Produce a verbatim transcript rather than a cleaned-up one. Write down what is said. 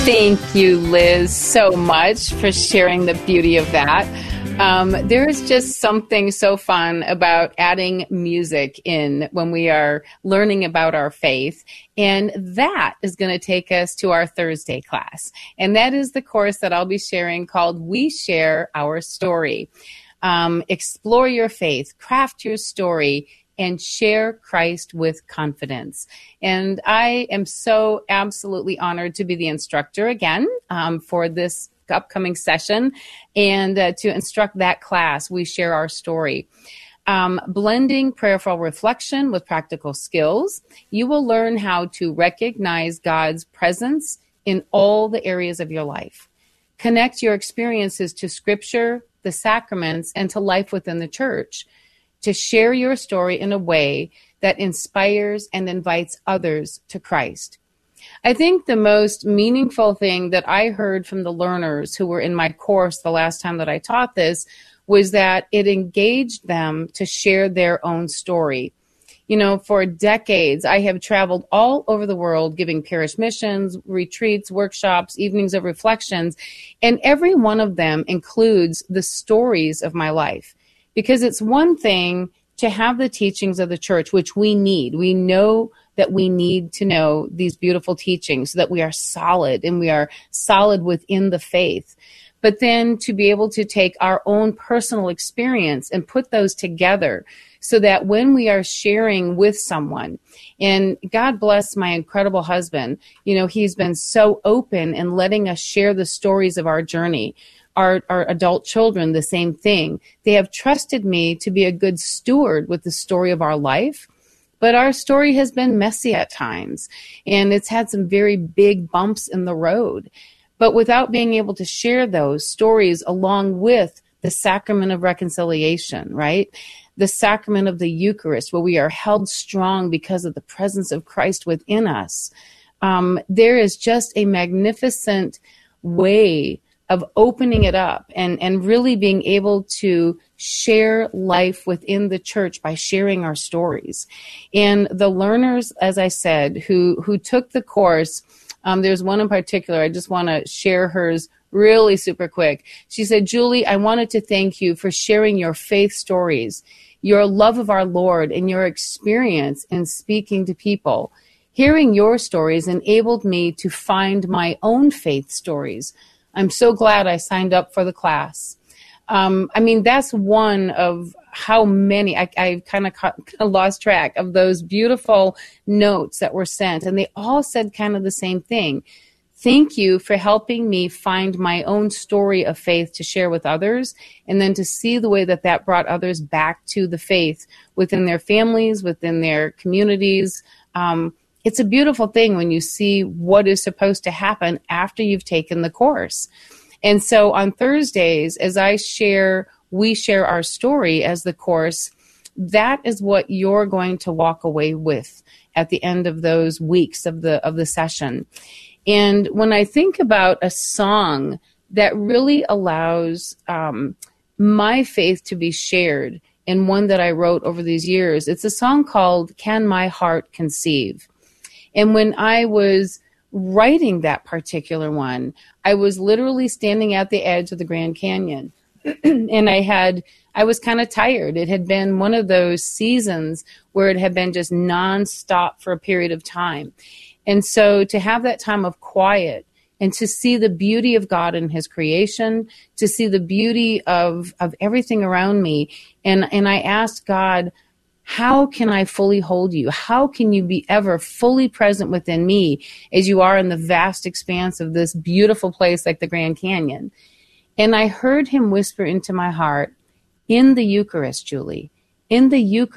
Thank you, Liz, so much for sharing the beauty of that. Um, there is just something so fun about adding music in when we are learning about our faith. And that is going to take us to our Thursday class. And that is the course that I'll be sharing called We Share Our Story. Um, explore your faith, craft your story, and share Christ with confidence. And I am so absolutely honored to be the instructor again um, for this upcoming session and uh, to instruct that class. We share our story. Um, blending prayerful reflection with practical skills, you will learn how to recognize God's presence in all the areas of your life. Connect your experiences to Scripture, the sacraments, and to life within the church. To share your story in a way that inspires and invites others to Christ. I think the most meaningful thing that I heard from the learners who were in my course the last time that I taught this was that it engaged them to share their own story. You know, for decades, I have traveled all over the world giving parish missions, retreats, workshops, evenings of reflections, and every one of them includes the stories of my life. Because it's one thing to have the teachings of the church, which we need. We know that we need to know these beautiful teachings so that we are solid and we are solid within the faith. But then to be able to take our own personal experience and put those together so that when we are sharing with someone, and God bless my incredible husband, you know, he's been so open in letting us share the stories of our journey. Our, our adult children, the same thing. They have trusted me to be a good steward with the story of our life, but our story has been messy at times, and it's had some very big bumps in the road. But without being able to share those stories along with the sacrament of reconciliation, right? The sacrament of the Eucharist, where we are held strong because of the presence of Christ within us, um, there is just a magnificent way of opening it up and, and really being able to share life within the church by sharing our stories. And the learners, as I said, who, who took the course, um, there's one in particular, I just want to share hers really super quick. She said, Julie, I wanted to thank you for sharing your faith stories, your love of our Lord, and your experience in speaking to people. Hearing your stories enabled me to find my own faith stories. I'm so glad I signed up for the class. Um, I mean, that's one of how many, I, I kind of lost track of those beautiful notes that were sent. And they all said kind of the same thing. Thank you for helping me find my own story of faith to share with others, and then to see the way that that brought others back to the faith within their families, within their communities. Um, It's a beautiful thing when you see what is supposed to happen after you've taken the course. And so on Thursdays, as I share, we share our story as the course, that is what you're going to walk away with at the end of those weeks of the of the session. And when I think about a song that really allows um, my faith to be shared, and one that I wrote over these years, it's a song called Can My Heart Conceive? And when I was writing that particular one, I was literally standing at the edge of the Grand Canyon. And I had, I was kind of tired. It had been one of those seasons where it had been just nonstop for a period of time. And so to have that time of quiet and to see the beauty of God in his creation, to see the beauty of, of everything around me. And, and I asked God, how can I fully hold you? How can you be ever fully present within me as you are in the vast expanse of this beautiful place like the Grand Canyon? And I heard him whisper into my heart, in the Eucharist, Julie, in the Eucharist,